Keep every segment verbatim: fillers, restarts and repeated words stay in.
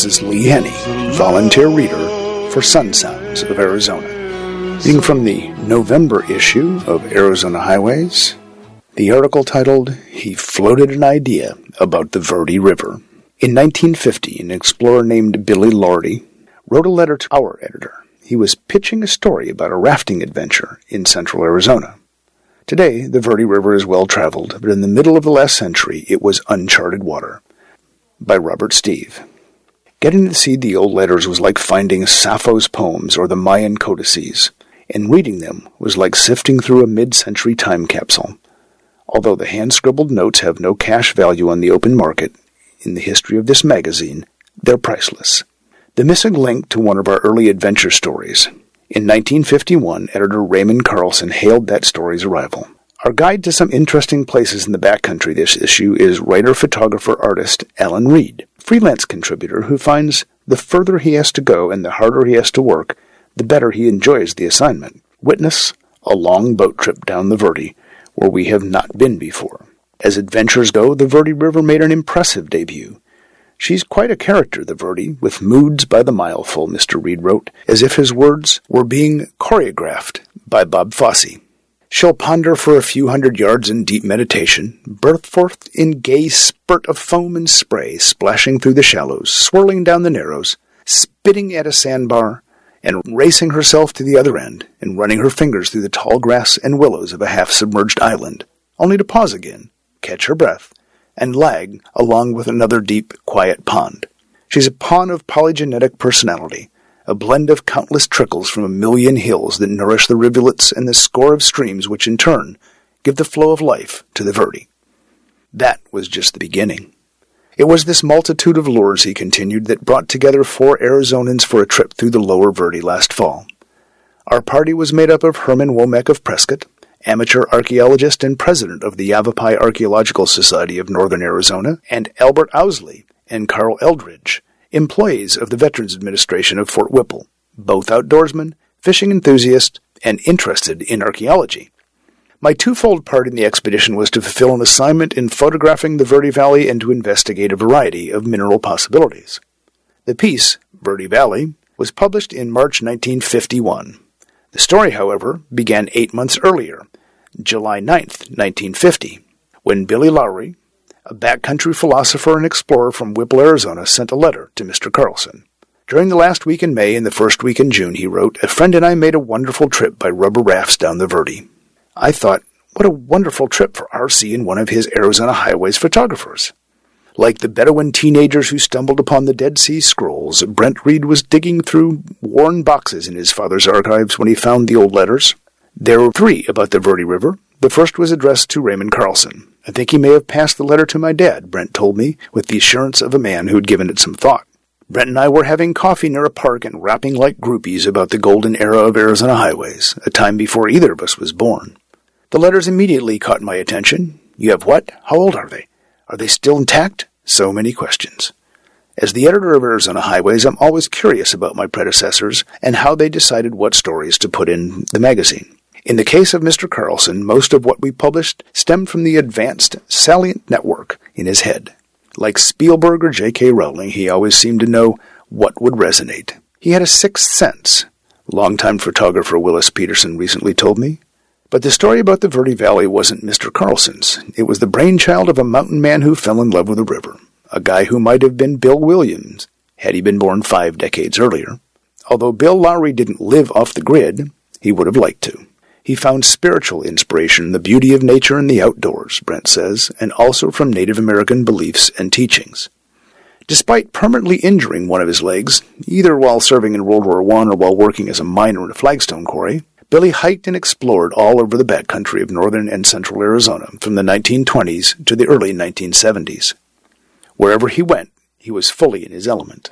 This is Lee Henney, volunteer reader for Sun Sounds of Arizona. Reading from the November issue of Arizona Highways, the article titled, He Floated an Idea About the Verde River. In nineteen fifty, an explorer named Billy Lowry wrote a letter to our editor. He was pitching a story about a rafting adventure in central Arizona. Today, the Verde River is well-traveled, but in the middle of the last century, it was uncharted water. By Robert Steve. Getting to see the old letters was like finding Sappho's poems or the Mayan codices, and reading them was like sifting through a mid-century time capsule. Although the hand-scribbled notes have no cash value on the open market, in the history of this magazine, they're priceless. The missing link to one of our early adventure stories. In nineteen fifty-one, editor Raymond Carlson hailed that story's arrival. Our guide to some interesting places in the backcountry this issue is writer-photographer-artist Alan Reed, freelance contributor who finds the further he has to go and the harder he has to work, the better he enjoys the assignment. Witness a long boat trip down the Verde, where we have not been before. As adventures go, the Verde River made an impressive debut. She's quite a character, the Verde, with moods by the mileful, Mister Reed wrote, as if his words were being choreographed by Bob Fosse. She'll ponder for a few hundred yards in deep meditation, burst forth in gay spurt of foam and spray, splashing through the shallows, swirling down the narrows, spitting at a sandbar, and racing herself to the other end, and running her fingers through the tall grass and willows of a half-submerged island, only to pause again, catch her breath, and lag along with another deep, quiet pond. She's a pawn of polygenetic personality, a blend of countless trickles from a million hills that nourish the rivulets and the score of streams which in turn give the flow of life to the Verde. That was just the beginning. It was this multitude of lures, he continued, that brought together four Arizonans for a trip through the lower Verde last fall. Our party was made up of Herman Womack of Prescott, amateur archaeologist and president of the Yavapai Archaeological Society of Northern Arizona, and Albert Owsley and Carl Eldridge, employees of the Veterans Administration of Fort Whipple, both outdoorsmen, fishing enthusiasts, and interested in archaeology. My twofold part in the expedition was to fulfill an assignment in photographing the Verde Valley and to investigate a variety of mineral possibilities. The piece, Verde Valley, was published in March nineteen fifty-one. The story, however, began eight months earlier, July ninth, nineteen fifty, when Billy Lowry, a backcountry philosopher and explorer from Whipple, Arizona, sent a letter to Mister Carlson. During the last week in May and the first week in June, he wrote, a friend and I made a wonderful trip by rubber rafts down the Verde. I thought, what a wonderful trip for R C and one of his Arizona Highways photographers. Like the Bedouin teenagers who stumbled upon the Dead Sea Scrolls, Brent Reed was digging through worn boxes in his father's archives when he found the old letters. There were three about the Verde River. The first was addressed to Raymond Carlson. I think he may have passed the letter to my dad, Brent told me, with the assurance of a man who had given it some thought. Brent and I were having coffee near a park and rapping like groupies about the golden era of Arizona highways, a time before either of us was born. The letters immediately caught my attention. You have what? How old are they? Are they still intact? So many questions. As the editor of Arizona Highways, I'm always curious about my predecessors and how they decided what stories to put in the magazine. In the case of Mister Carlson, most of what we published stemmed from the advanced, salient network in his head. Like Spielberg or J K Rowling, he always seemed to know what would resonate. He had a sixth sense, longtime photographer Willis Peterson recently told me. But the story about the Verde Valley wasn't Mister Carlson's. It was the brainchild of a mountain man who fell in love with the river, a guy who might have been Bill Williams, had he been born five decades earlier. Although Bill Lowry didn't live off the grid, he would have liked to. He found spiritual inspiration in the beauty of nature and the outdoors, Brent says, and also from Native American beliefs and teachings. Despite permanently injuring one of his legs, either while serving in World War One or while working as a miner in a flagstone quarry, Billy hiked and explored all over the backcountry of northern and central Arizona from the nineteen twenties to the early nineteen seventies. Wherever he went, he was fully in his element.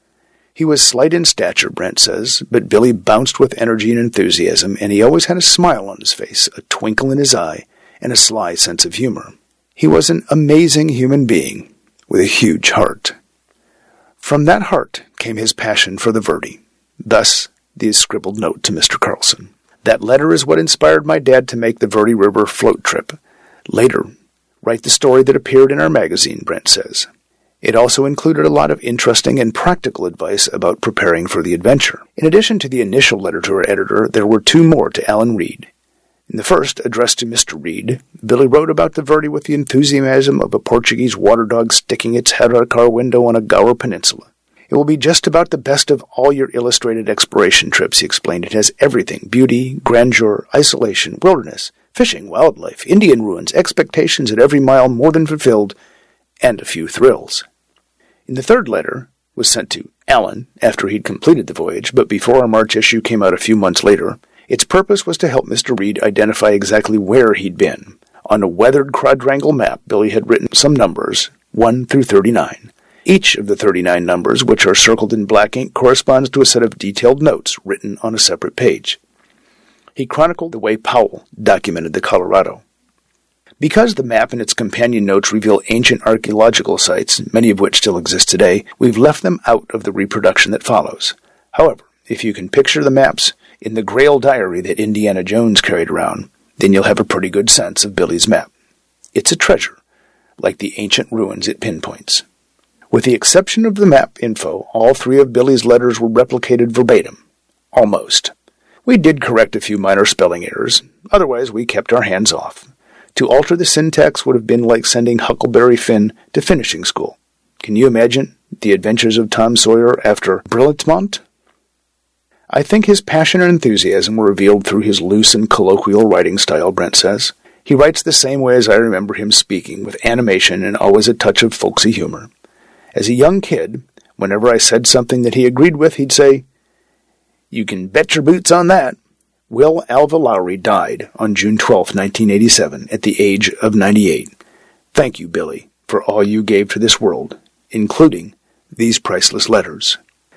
He was slight in stature, Brent says, but Billy bounced with energy and enthusiasm, and he always had a smile on his face, a twinkle in his eye, and a sly sense of humor. He was an amazing human being with a huge heart. From that heart came his passion for the Verde, thus the scribbled note to Mister Carlson. That letter is what inspired my dad to make the Verde River float trip. Later, write the story that appeared in our magazine, Brent says. It also included a lot of interesting and practical advice about preparing for the adventure. In addition to the initial letter to her editor, there were two more to Alan Reed. In the first, addressed to Mister Reed, Billy wrote about the Verde with the enthusiasm of a Portuguese water dog sticking its head out a car window on a Gower peninsula. It will be just about the best of all your illustrated exploration trips, he explained. It has everything: beauty, grandeur, isolation, wilderness, fishing, wildlife, Indian ruins, expectations at every mile more than fulfilled, and a few thrills. In the third letter, was sent to Alan after he'd completed the voyage, but before our March issue came out a few months later. Its purpose was to help Mister Reed identify exactly where he'd been. On a weathered quadrangle map, Billy had written some numbers, one through thirty-nine. Each of the thirty-nine numbers, which are circled in black ink, corresponds to a set of detailed notes written on a separate page. He chronicled the way Powell documented the Colorado. Because the map and its companion notes reveal ancient archaeological sites, many of which still exist today, we've left them out of the reproduction that follows. However, if you can picture the maps in the Grail diary that Indiana Jones carried around, then you'll have a pretty good sense of Billy's map. It's a treasure, like the ancient ruins it pinpoints. With the exception of the map info, all three of Billy's letters were replicated verbatim. Almost. We did correct a few minor spelling errors, otherwise we kept our hands off. To alter the syntax would have been like sending Huckleberry Finn to finishing school. Can you imagine the adventures of Tom Sawyer after Brillatmont? I think his passion and enthusiasm were revealed through his loose and colloquial writing style, Brent says. He writes the same way as I remember him speaking, with animation and always a touch of folksy humor. As a young kid, whenever I said something that he agreed with, he'd say, "You can bet your boots on that." Will Alva Lowry died on June twelfth, nineteen eighty-seven, at the age of ninety-eight. Thank you, Billy, for all you gave to this world, including these priceless letters.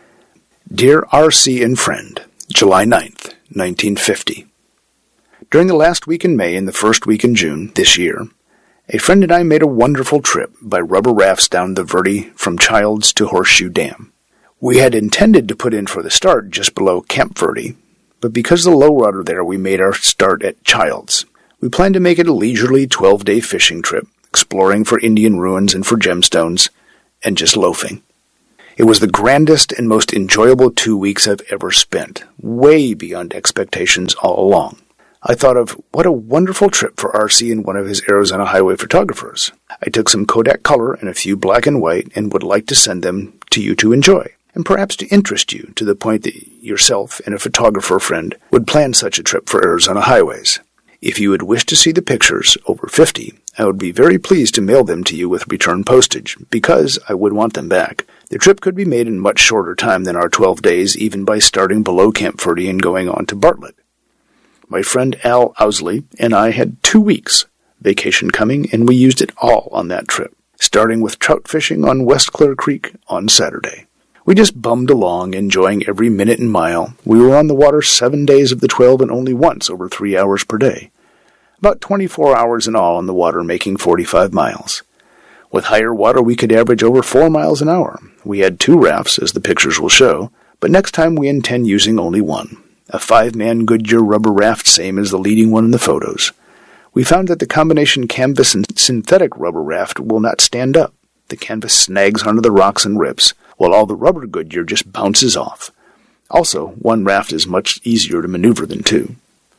Dear R C and Friend, July ninth, nineteen fifty. During the last week in May and the first week in June this year, a friend and I made a wonderful trip by rubber rafts down the Verde from Childs to Horseshoe Dam. We had intended to put in for the start just below Camp Verde, but because of the low water there, we made our start at Childs. We planned to make it a leisurely twelve-day fishing trip, exploring for Indian ruins and for gemstones, and just loafing. It was the grandest and most enjoyable two weeks I've ever spent, way beyond expectations all along. I thought of what a wonderful trip for R C and one of his Arizona Highway photographers. I took some Kodak color and a few black and white and would like to send them to you to enjoy, and perhaps to interest you to the point that yourself and a photographer friend would plan such a trip for Arizona Highways. If you would wish to see the pictures, over fifty, I would be very pleased to mail them to you with return postage, because I would want them back. The trip could be made in much shorter time than our twelve days, even by starting below Camp Verde and going on to Bartlett. My friend Al Owsley and I had two weeks vacation coming, and we used it all on that trip, starting with trout fishing on West Clear Creek on Saturday. We just bummed along, enjoying every minute and mile. We were on the water seven days of the twelve and only once over three hours per day. About twenty-four hours in all on the water, making forty-five miles. With higher water, we could average over four miles an hour. We had two rafts, as the pictures will show, but next time we intend using only one. A five-man Goodyear rubber raft, same as the leading one in the photos. We found that the combination canvas and synthetic rubber raft will not stand up. The canvas snags onto the rocks and rips, while all the rubber Goodyear just bounces off. Also, one raft is much easier to maneuver than two.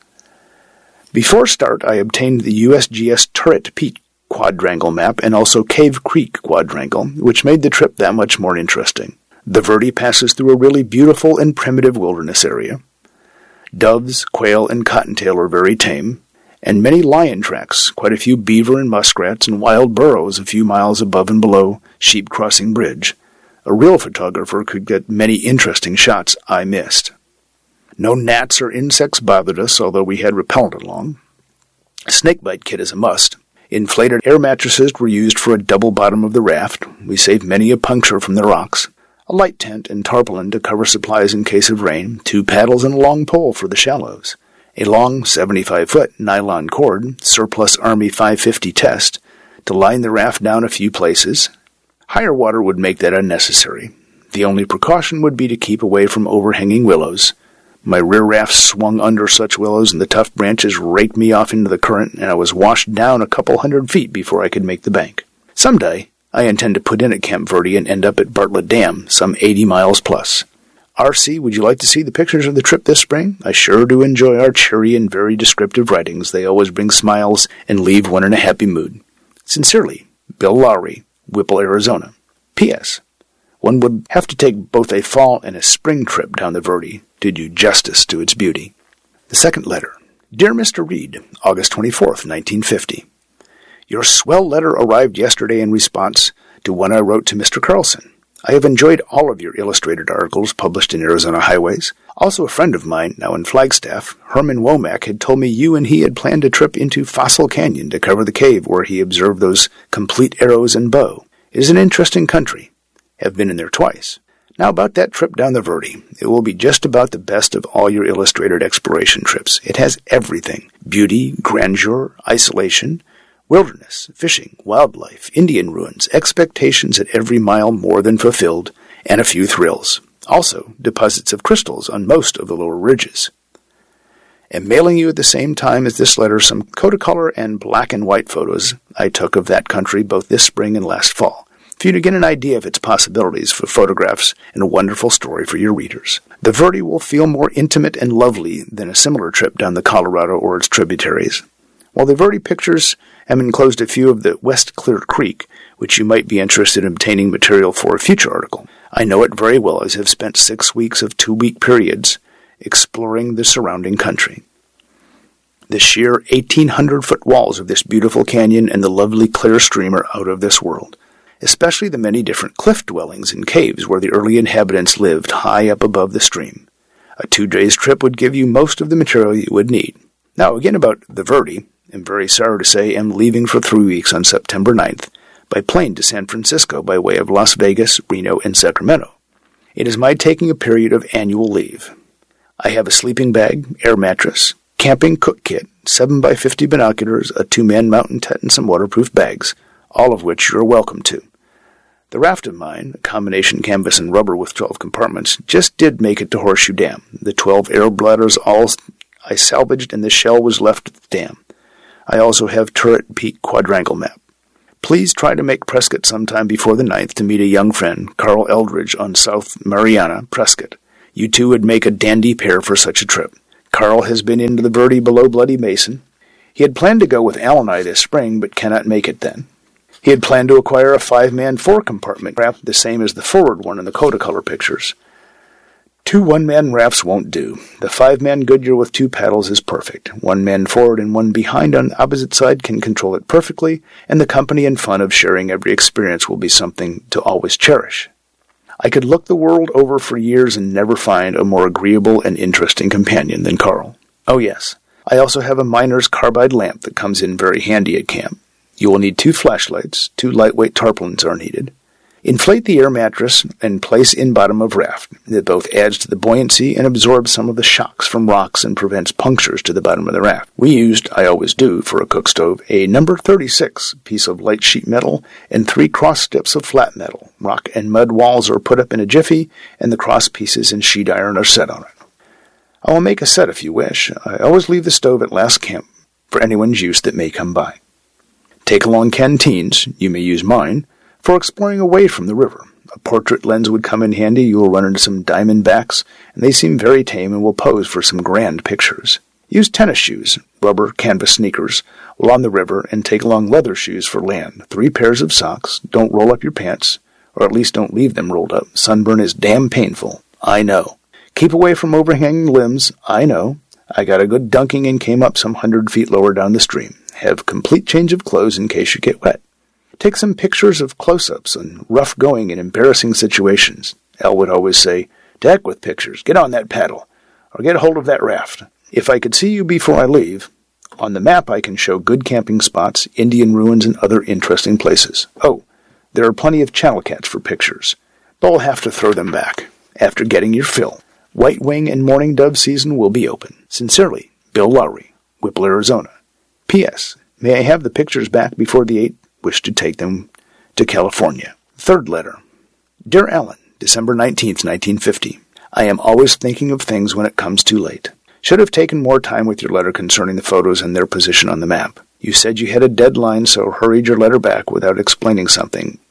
Before start, I obtained the U S G S Turret Peak quadrangle map and also Cave Creek quadrangle, which made the trip that much more interesting. The Verde passes through a really beautiful and primitive wilderness area. Doves, quail, and cottontail are very tame, and many lion tracks, quite a few beaver and muskrats, and wild burros a few miles above and below Sheep Crossing Bridge. A real photographer could get many interesting shots I missed. No gnats or insects bothered us, although we had repellent along. A snakebite kit is a must. Inflated air mattresses were used for a double bottom of the raft. We saved many a puncture from the rocks. A light tent and tarpaulin to cover supplies in case of rain, two paddles and a long pole for the shallows, a long seventy-five foot nylon cord, surplus Army five fifty test, to line the raft down a few places. Higher water would make that unnecessary. The only precaution would be to keep away from overhanging willows. My rear raft swung under such willows, and the tough branches raked me off into the current, and I was washed down a couple hundred feet before I could make the bank. Someday, I intend to put in at Camp Verde and end up at Bartlett Dam, some eighty miles plus. R C, would you like to see the pictures of the trip this spring? I sure do enjoy our cheery and very descriptive writings. They always bring smiles and leave one in a happy mood. Sincerely, Bill Lowry, Whipple, Arizona. P S. One would have to take both a fall and a spring trip down the Verde to do justice to its beauty. The second letter. Dear Mister Reed, August twenty-fourth, nineteen fifty. Your swell letter arrived yesterday in response to one I wrote to Mister Carlson. I have enjoyed all of your illustrated articles published in Arizona Highways. Also, a friend of mine, now in Flagstaff, Herman Womack, had told me you and he had planned a trip into Fossil Canyon to cover the cave where he observed those complete arrows and bow. It is an interesting country. Have been in there twice. Now about that trip down the Verde. It will be just about the best of all your illustrated exploration trips. It has everything. Beauty, grandeur, isolation, wilderness, fishing, wildlife, Indian ruins, expectations at every mile more than fulfilled, and a few thrills. Also, deposits of crystals on most of the lower ridges. Am mailing you at the same time as this letter some Kodacolor and black and white photos I took of that country both this spring and last fall, for you to get an idea of its possibilities for photographs and a wonderful story for your readers. The Verde will feel more intimate and lovely than a similar trip down the Colorado or its tributaries. While the Verde pictures have enclosed a few of the West Clear Creek, which you might be interested in obtaining material for a future article. I know it very well, as I have spent six weeks of two-week periods exploring the surrounding country. The sheer eighteen hundred foot walls of this beautiful canyon and the lovely clear stream are out of this world, especially the many different cliff dwellings and caves where the early inhabitants lived high up above the stream. A two days trip would give you most of the material you would need. Now again about the Verde. I'm very sorry to say am leaving for three weeks on September ninth by plane to San Francisco by way of Las Vegas, Reno, and Sacramento. It is my taking a period of annual leave. I have a sleeping bag, air mattress, camping cook kit, seven by fifty binoculars, a two-man mountain tent, and some waterproof bags, all of which you are welcome to. The raft of mine, a combination canvas and rubber with twelve compartments, just did make it to Horseshoe Dam. The twelve arrow bladders all I salvaged and the shell was left at the dam. I also have Turret Peak quadrangle map. Please try to make Prescott sometime before the ninth to meet a young friend, Carl Eldridge, on South Mariana, Prescott. You two would make a dandy pair for such a trip. Carl has been into the Verde below Bloody Mason. He had planned to go with Al and I this spring, but cannot make it then. He had planned to acquire a five-man four-compartment raft, the same as the forward one in the Kodacolor pictures. Two one-man rafts won't do. The five-man Goodyear with two paddles is perfect. One man forward and one behind on the opposite side can control it perfectly, and the company and fun of sharing every experience will be something to always cherish. I could look the world over for years and never find a more agreeable and interesting companion than Carl. Oh yes, I also have a miner's carbide lamp that comes in very handy at camp. You will need two flashlights. Two lightweight tarpaulins are needed. Inflate the air mattress and place in bottom of raft. It both adds to the buoyancy and absorbs some of the shocks from rocks and prevents punctures to the bottom of the raft. We used, I always do, for a cook stove, a number thirty-six piece of light sheet metal and three cross strips of flat metal. Rock and mud walls are put up in a jiffy, and the cross pieces and sheet iron are set on it. I will make a set if you wish. I always leave the stove at last camp for anyone's use that may come by. Take along canteens, you may use mine, for exploring away from the river. A portrait lens would come in handy. You will run into some diamondbacks, and they seem very tame and will pose for some grand pictures. Use tennis shoes, rubber canvas sneakers, while on the river, and take along leather shoes for land. Three pairs of socks. Don't roll up your pants, or at least don't leave them rolled up. Sunburn is damn painful. I know. Keep away from overhanging limbs. I know. I got a good dunking and came up some hundred feet lower down the stream. Have complete change of clothes in case you get wet. Take some pictures of close-ups and rough going in embarrassing situations. Al would always say, "To heck with pictures. Get on that paddle, or get a hold of that raft." If I could see you before I leave, on the map I can show good camping spots, Indian ruins, and other interesting places. Oh, there are plenty of channel cats for pictures, but we'll have to throw them back after getting your fill. White wing and mourning dove season will be open. Sincerely, Bill Lowry, Whipple, Arizona. P S. May I have the pictures back before the eighth? Wish to take them to California. Third letter. Dear Alan, December nineteenth, nineteen fifty. I am always thinking of things when it comes too late. Should have taken more time with your letter concerning the photos and their position on the map. You said you had a deadline, so hurried your letter back without explaining something.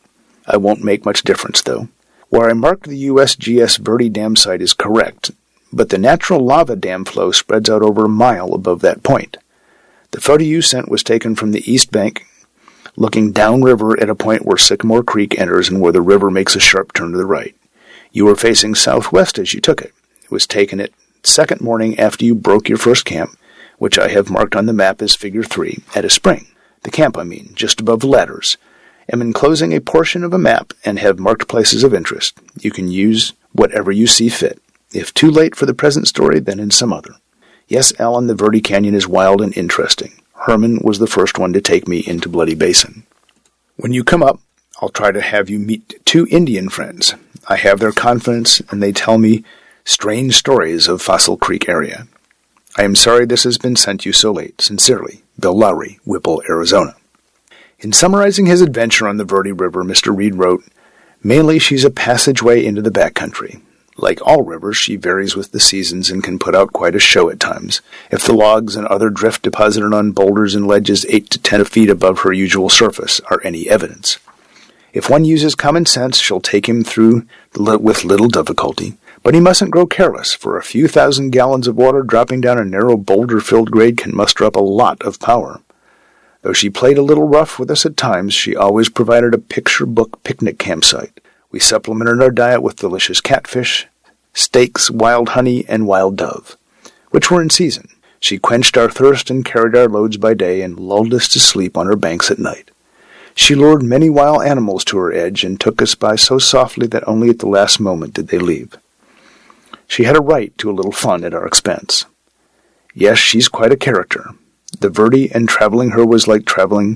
I won't make much difference, though. Where I marked the U S G S Verde Dam site is correct, but the natural lava dam flow spreads out over a mile above that point. The photo you sent was taken from the east bank, looking downriver at a point where Sycamore Creek enters and where the river makes a sharp turn to the right. You were facing southwest as you took it. It was taken at second morning after you broke your first camp, which I have marked on the map as figure three, at a spring. The camp, I mean, just above the ladders. I'm enclosing a portion of a map and have marked places of interest. You can use whatever you see fit. If too late for the present story, then in some other. Yes, Alan, the Verde Canyon is wild and interesting. Herman was the first one to take me into Bloody Basin. When you come up, I'll try to have you meet two Indian friends. I have their confidence, and they tell me strange stories of Fossil Creek area. I am sorry this has been sent you so late. Sincerely, Bill Lowry, Whipple, Arizona. In summarizing his adventure on the Verde River, Mister Reed wrote, mainly she's a passageway into the backcountry. Like all rivers, she varies with the seasons and can put out quite a show at times, if the logs and other drift deposited on boulders and ledges eight to ten feet above her usual surface are any evidence. If one uses common sense, she'll take him through with little difficulty, but he mustn't grow careless, for a few thousand gallons of water dropping down a narrow boulder-filled grade can muster up a lot of power. Though she played a little rough with us at times, she always provided a picture book picnic campsite. We supplemented our diet with delicious catfish, steaks, wild honey, and wild dove, which were in season. She quenched our thirst and carried our loads by day and lulled us to sleep on her banks at night. She lured many wild animals to her edge and took us by so softly that only at the last moment did they leave. She had a right to a little fun at our expense. Yes, she's quite a character. The Verde and traveling her was like traveling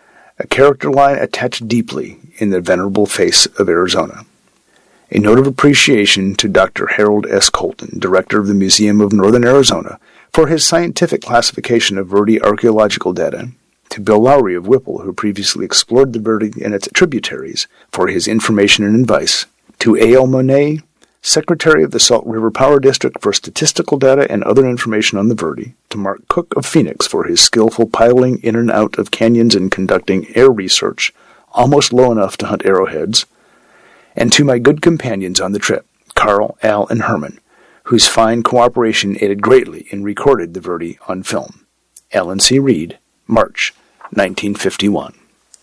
a character line attached deeply in the venerable face of Arizona. A note of appreciation to Doctor Harold S. Colton, director of the Museum of Northern Arizona, for his scientific classification of Verde archaeological data, to Bill Lowry of Whipple, who previously explored the Verde and its tributaries, for his information and advice, to A L Monet, Secretary of the Salt River Power District, for statistical data and other information on the Verde, to Mark Cook of Phoenix for his skillful piloting in and out of canyons and conducting air research almost low enough to hunt arrowheads, and to my good companions on the trip, Carl, Al, and Herman, whose fine cooperation aided greatly in recording the Verde on film. Alan C. Reed, March nineteen fifty-one.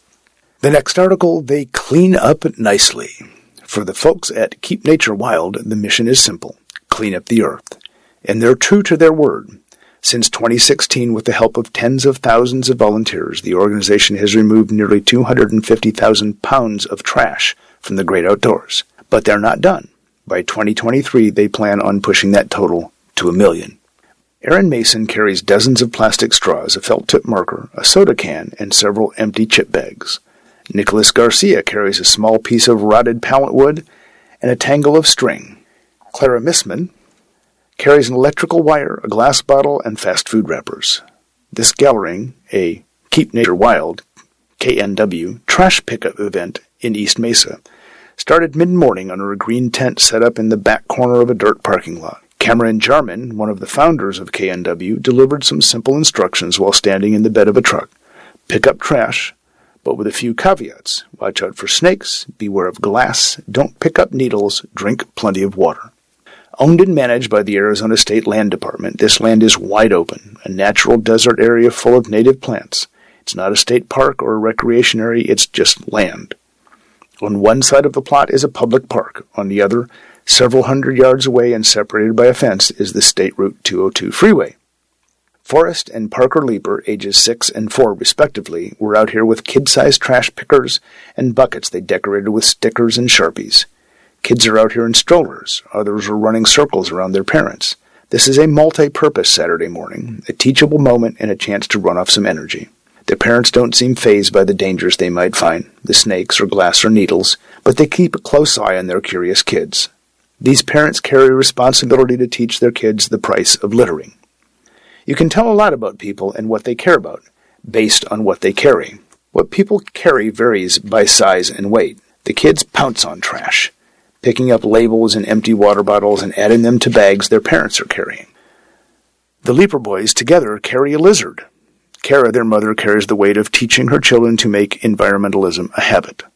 The next article, They Clean Up Nicely. For the folks at Keep Nature Wild, the mission is simple: clean up the earth. And they're true to their word. Since twenty sixteen, with the help of tens of thousands of volunteers, the organization has removed nearly two hundred fifty thousand pounds of trash from the great outdoors. But they're not done. By twenty twenty-three, they plan on pushing that total to a million. Aaron Mason carries dozens of plastic straws, a felt tip marker, a soda can, and several empty chip bags. Nicholas Garcia carries a small piece of rotted pallet wood and a tangle of string. Clara Missman carries an electrical wire, a glass bottle, and fast food wrappers. This gathering, a Keep Nature Wild, K N W, trash pickup event in East Mesa, started mid-morning under a green tent set up in the back corner of a dirt parking lot. Cameron Jarman, one of the founders of K N W, delivered some simple instructions while standing in the bed of a truck. Pick up trash, but with a few caveats. Watch out for snakes, beware of glass, don't pick up needles, drink plenty of water. Owned and managed by the Arizona State Land Department, this land is wide open, a natural desert area full of native plants. It's not a state park or a recreation area, it's just land. On one side of the plot is a public park. On the other, several hundred yards away and separated by a fence, is the State Route two oh two freeway. Forrest and Parker Leeper, ages six and four respectively, were out here with kid-sized trash pickers and buckets they decorated with stickers and Sharpies. Kids are out here in strollers. Others are running circles around their parents. This is a multi-purpose Saturday morning, a teachable moment and a chance to run off some energy. The parents don't seem fazed by the dangers they might find, the snakes or glass or needles, but they keep a close eye on their curious kids. These parents carry a responsibility to teach their kids the price of littering. You can tell a lot about people and what they care about, based on what they carry. What people carry varies by size and weight. The kids pounce on trash, picking up labels and empty water bottles and adding them to bags their parents are carrying. The Leeper boys together carry a lizard. Kara, their mother, carries the weight of teaching her children to make environmentalism a habit.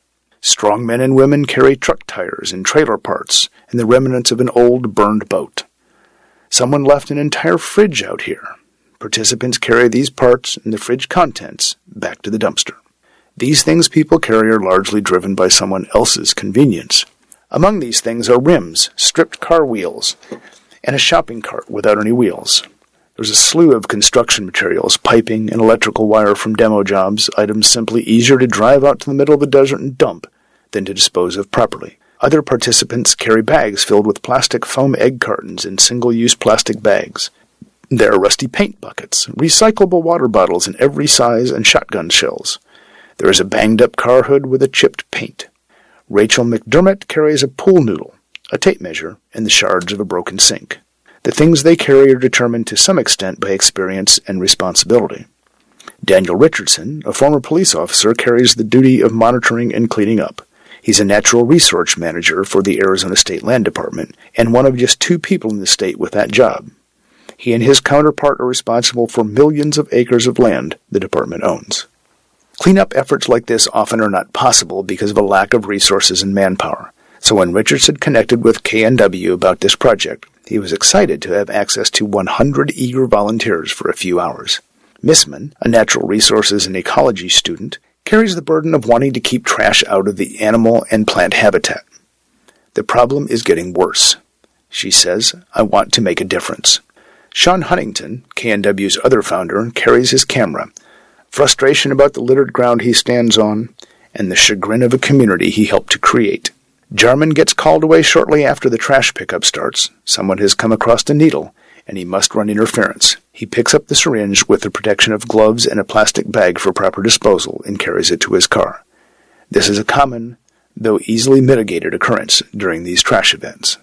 Strong men and women carry truck tires and trailer parts and the remnants of an old, burned boat. Someone left an entire fridge out here. Participants carry these parts and the fridge contents back to the dumpster. These things people carry are largely driven by someone else's convenience. Among these things are rims, stripped car wheels, and a shopping cart without any wheels. There's a slew of construction materials, piping, and electrical wire from demo jobs, items simply easier to drive out to the middle of the desert and dump than to dispose of properly. Other participants carry bags filled with plastic foam egg cartons and single-use plastic bags. There are rusty paint buckets, recyclable water bottles in every size, and shotgun shells. There is a banged-up car hood with a chipped paint. Rachel McDermott carries a pool noodle, a tape measure, and the shards of a broken sink. The things they carry are determined to some extent by experience and responsibility. Daniel Richardson, a former police officer, carries the duty of monitoring and cleaning up. He's a natural resource manager for the Arizona State Land Department, and one of just two people in the state with that job. He and his counterpart are responsible for millions of acres of land the department owns. Cleanup efforts like this often are not possible because of a lack of resources and manpower. So when Richardson connected with K N W about this project, he was excited to have access to one hundred eager volunteers for a few hours. Missman, a natural resources and ecology student, carries the burden of wanting to keep trash out of the animal and plant habitat. The problem is getting worse. She says, I want to make a difference. Sean Huntington, K N W's other founder, carries his camera, frustration about the littered ground he stands on, and the chagrin of a community he helped to create. Jarman gets called away shortly after the trash pickup starts. Someone has come across a needle, and he must run interference. He picks up the syringe with the protection of gloves and a plastic bag for proper disposal and carries it to his car. This is a common, though easily mitigated occurrence during these trash events.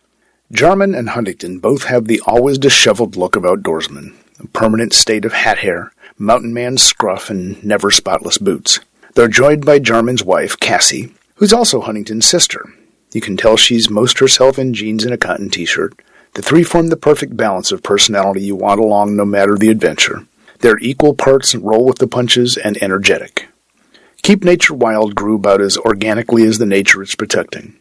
Jarman and Huntington both have the always disheveled look of outdoorsmen, a permanent state of hat hair, mountain man scruff, and never spotless boots. They're joined by Jarman's wife, Cassie, who's also Huntington's sister. You can tell she's most herself in jeans and a cotton t-shirt. The three form the perfect balance of personality you want along no matter the adventure. They're equal parts roll with the punches and energetic. Keep Nature Wild grew about as organically as the nature it's protecting.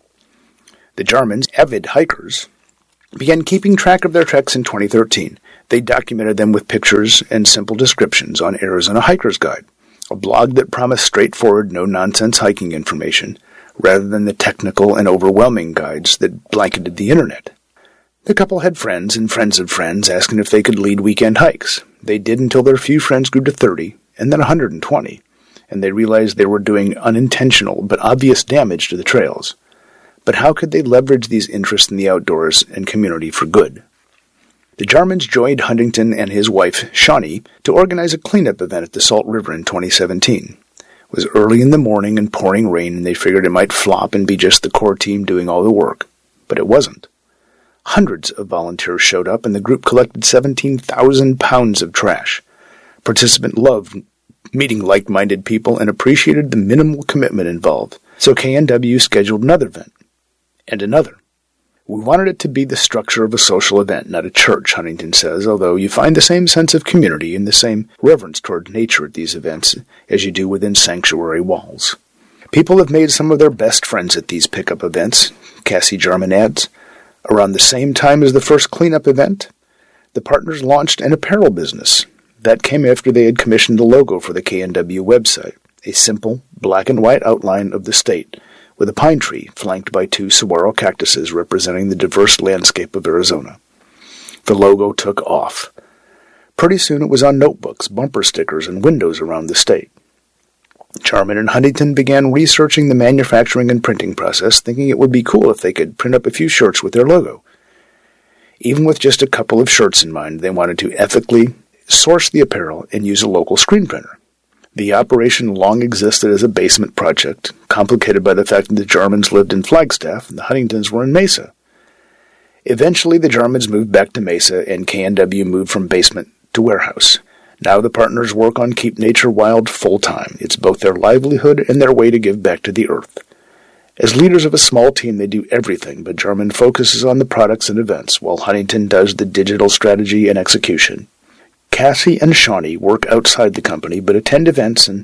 The Jarmans, avid hikers, began keeping track of their treks in twenty thirteen. They documented them with pictures and simple descriptions on Arizona Hiker's Guide, a blog that promised straightforward, no-nonsense hiking information, rather than the technical and overwhelming guides that blanketed the internet. The couple had friends and friends of friends asking if they could lead weekend hikes. They did until their few friends grew to thirty, and then one hundred twenty, and they realized they were doing unintentional but obvious damage to the trails. But how could they leverage these interests in the outdoors and community for good? The Jarmans joined Huntington and his wife, Shawnee, to organize a cleanup event at the Salt River in twenty seventeen. It was early in the morning and pouring rain, and they figured it might flop and be just the core team doing all the work. But it wasn't. Hundreds of volunteers showed up, and the group collected seventeen thousand pounds of trash. Participants loved meeting like-minded people and appreciated the minimal commitment involved, so K N W scheduled another event. And another. We wanted it to be the structure of a social event, not a church, Huntington says, although you find the same sense of community and the same reverence toward nature at these events as you do within sanctuary walls. People have made some of their best friends at these pickup events, Cassie Jarman adds. Around the same time as the first cleanup event, the partners launched an apparel business. That came after they had commissioned the logo for the K N W website, a simple black and white outline of the state, with a pine tree flanked by two saguaro cactuses representing the diverse landscape of Arizona. The logo took off. Pretty soon it was on notebooks, bumper stickers, and windows around the state. Jarman and Huntington began researching the manufacturing and printing process, thinking it would be cool if they could print up a few shirts with their logo. Even with just a couple of shirts in mind, they wanted to ethically source the apparel and use a local screen printer. The operation long existed as a basement project, complicated by the fact that the Jarmans lived in Flagstaff and the Huntingtons were in Mesa. Eventually, the Jarmans moved back to Mesa, and K N W moved from basement to warehouse. Now the partners work on Keep Nature Wild full-time. It's both their livelihood and their way to give back to the earth. As leaders of a small team, they do everything, but Jarman focuses on the products and events, while Huntington does the digital strategy and execution. Cassie and Shawnee work outside the company, but attend events and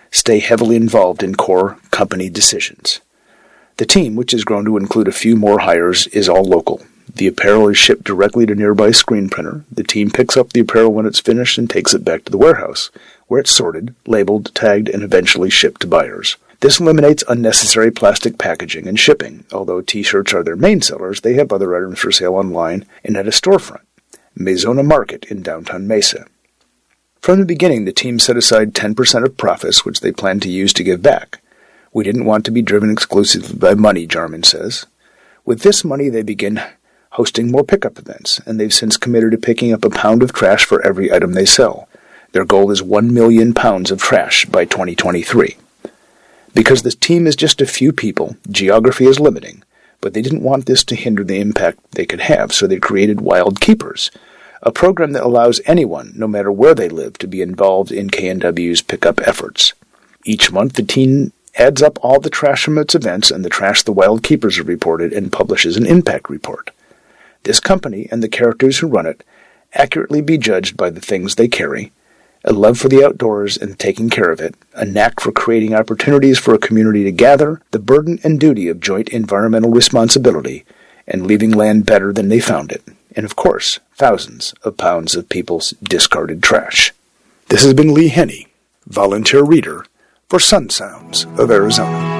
stay heavily involved in core company decisions. The team, which has grown to include a few more hires, is all local. The apparel is shipped directly to a nearby screen printer. The team picks up the apparel when it's finished and takes it back to the warehouse, where it's sorted, labeled, tagged, and eventually shipped to buyers. This eliminates unnecessary plastic packaging and shipping. Although T-shirts are their main sellers, they have other items for sale online and at a storefront, Mezona Market in downtown Mesa. From the beginning, the team set aside ten percent of profits, which they plan to use to give back. We didn't want to be driven exclusively by money, Jarman says. With this money, they begin hosting more pickup events, and they've since committed to picking up a pound of trash for every item they sell. Their goal is one million pounds of trash by twenty twenty-three. Because the team is just a few people, geography is limiting, but they didn't want this to hinder the impact they could have, so they created Wild Keepers, a program that allows anyone, no matter where they live, to be involved in K N W's pickup efforts. Each month, the team adds up all the trash from its events and the trash the Wild Keepers have reported and publishes an impact report. This company and the characters who run it accurately be judged by the things they carry, a love for the outdoors and taking care of it, a knack for creating opportunities for a community to gather, the burden and duty of joint environmental responsibility, and leaving land better than they found it, and of course, thousands of pounds of people's discarded trash. This has been Lee Henney, volunteer reader for Sun Sounds of Arizona.